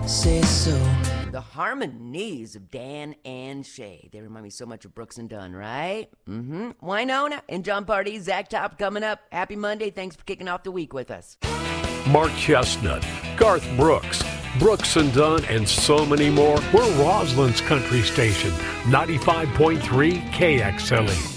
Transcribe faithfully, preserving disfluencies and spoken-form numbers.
say so. The harmonies of Dan and Shay. They remind me so much of Brooks and Dunn, right? Mm-hmm. Winona and John Party, Zach Top coming up. Happy Monday. Thanks for kicking off the week with us. Mark Chestnut, Garth Brooks, Brooks and Dunn, and so many more. We're Roslyn's country station, ninety-five point three K X L E.